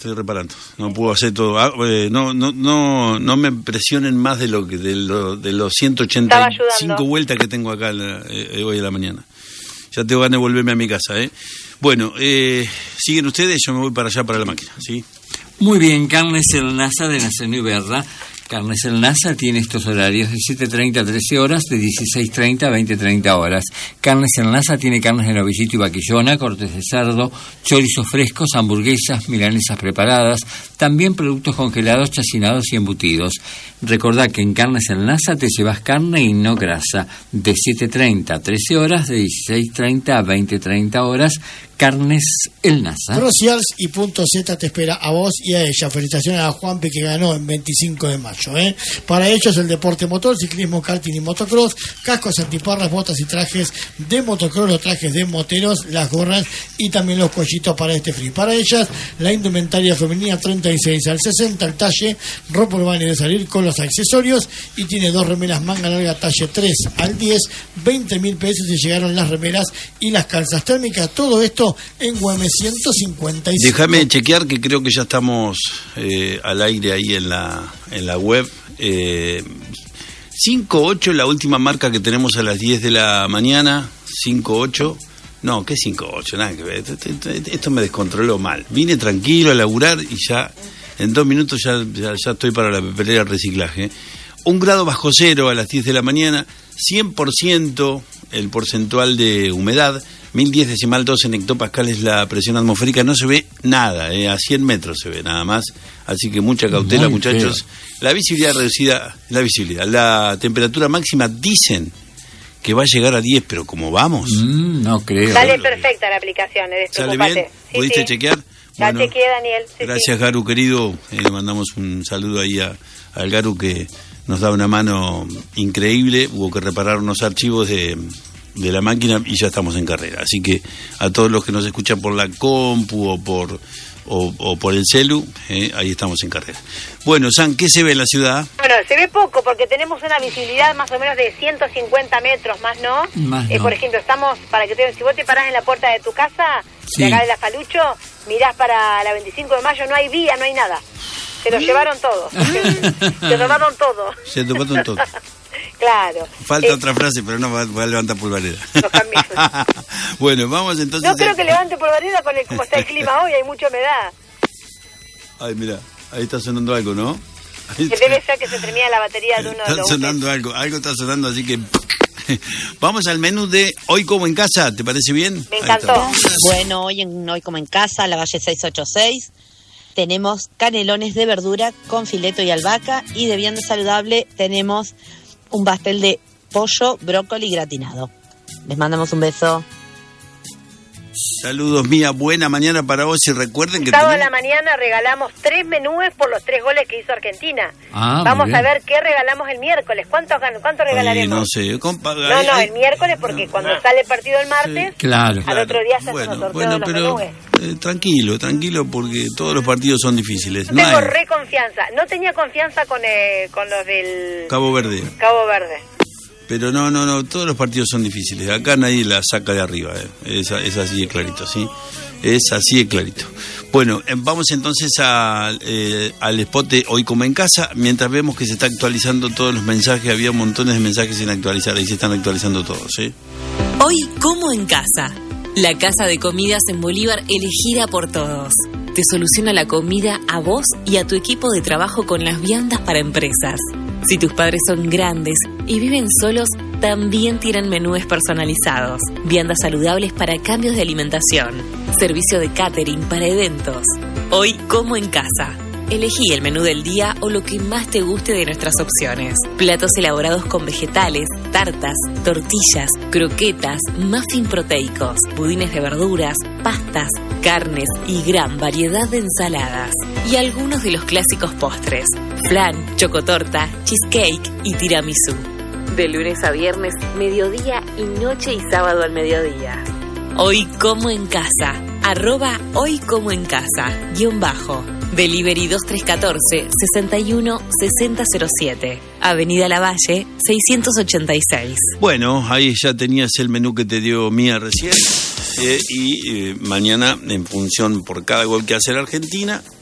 estoy reparando. No puedo hacer todo. No me presionen más de los 185 vueltas que tengo acá hoy a la mañana. Ya tengo ganas de volverme a mi casa, ¿eh? Bueno, siguen ustedes, yo me voy para allá, para la máquina, ¿sí? Muy bien, Carnes El Nasa de Nación Iberra. Carnes El Nasa tiene estos horarios de 7:30 a 13 horas, de 16:30 a 20:30 horas. Carnes El Nasa tiene carnes de novillito y vaquillona, cortes de cerdo, chorizos frescos, hamburguesas, milanesas preparadas, también productos congelados, chacinados y embutidos. Recordá que en Carnes El Nasa te llevas carne y no grasa, de 7:30 a 13 horas, de 16:30 a 20:30 horas. Carnes El Nasa. Procials y Punto Z te espera a vos y a ella. Felicitaciones a Juanpi que ganó el 25 de mayo. Para ellos el deporte motor, ciclismo, karting y motocross, cascos antiparras, botas y trajes de motocross, los trajes de moteros, las gorras y también los cuellitos para este frío. Para ellas la indumentaria femenina 36 al 60, el talle, ropa urbana y de salir con los accesorios, y tiene 2 remeras manga larga talle 3 al 10, 20.000 pesos y llegaron las remeras y las calzas térmicas. Todo esto en Güemes 155. Déjame chequear que creo que ya estamos al aire ahí en la web. 5.8, la última marca que tenemos a las 10 de la mañana. 5.8. No, ¿qué 5.8? Nada que ver. Esto me descontroló mal. Vine tranquilo a laburar y ya en 2 minutos ya estoy para la papelera de reciclaje. 1 grado bajo cero a las 10 de la mañana. 100% el porcentual de humedad. 1010,2 en hectopascales la presión atmosférica. No se ve nada, a 100 metros se ve nada más. Así que mucha cautela, muchachos. Feo. La visibilidad reducida, la temperatura máxima dicen que va a llegar a 10, pero ¿cómo vamos? No creo. Sale perfecta la aplicación, ¿Sale bien? Sí, ¿pudiste chequear? Ya chequeé, Daniel. Sí, gracias, Garu, querido. Le mandamos un saludo ahí al Garu, que nos da una mano increíble. Hubo que reparar unos archivos de la máquina y ya estamos en carrera. Así que a todos los que nos escuchan por la compu o por el celu, ahí estamos en carrera. Bueno, San, ¿qué se ve en la ciudad? Bueno, se ve poco porque tenemos una visibilidad más o menos de 150 metros, más no. Por ejemplo, estamos, para que si vos te parás en la puerta de tu casa, de acá de la Falucho, mirás para la 25 de mayo, no hay vía, no hay nada. Se lo llevaron todo. Se tomaron todo. Se tomaron todo. Claro. Falta otra frase, pero no va a levantar polvareda. Lo cambié. Bueno, vamos entonces. No creo que levante polvareda con como está el clima hoy, hay mucha humedad. Ay, mira, ahí está sonando algo, ¿no? Debe ser que se termina la batería de uno de los Está sonando algo está sonando, así que vamos al menú de Hoy Como en Casa, ¿te parece bien? Me encantó. Bueno, hoy Como en Casa, la Valle 686, tenemos canelones de verdura con fileto y albahaca, y de vianda saludable tenemos un pastel de pollo, brócoli gratinado. Les mandamos un beso. Saludos, Mía, buena mañana para vos, y recuerden que sábado a la mañana regalamos 3 menúes por los 3 goles que hizo Argentina. Vamos a ver qué regalamos el miércoles. ¿Cuánto regalaremos? No sé. No, el miércoles, porque cuando sale el partido el martes, al otro día se hace los sorteos de los menúes. Tranquilo, porque todos los partidos son difíciles. Tengo confianza. No tenía confianza con los del Cabo Verde. Pero no, todos los partidos son difíciles. Acá nadie la saca de arriba, Es así de clarito, ¿sí? Es así de clarito. Bueno, vamos entonces al spot de Hoy Como en Casa, mientras vemos que se está actualizando todos los mensajes. Había montones de mensajes sin actualizar, y se están actualizando todos, ¿sí? Hoy Como en Casa, la casa de comidas en Bolívar elegida por todos. Te soluciona la comida a vos y a tu equipo de trabajo con las viandas para empresas. Si tus padres son grandes y viven solos, también tienen menúes personalizados, viandas saludables para cambios de alimentación, servicio de catering para eventos. Hoy Como en Casa. Elegí el menú del día o lo que más te guste de nuestras opciones. Platos elaborados con vegetales, tartas, tortillas, croquetas, muffin proteicos, budines de verduras, pastas, carnes y gran variedad de ensaladas. Y algunos de los clásicos postres: flan, chocotorta, cheesecake y tiramisú. De lunes a viernes, mediodía y noche y sábado al mediodía. Hoy Como en Casa. @Hoy Como en Casa _ Delivery 2314-61-6007. Avenida Lavalle 686. Bueno, ahí ya tenías el menú que te dio Mía recién. Y mañana, en función por cada gol que hace la Argentina,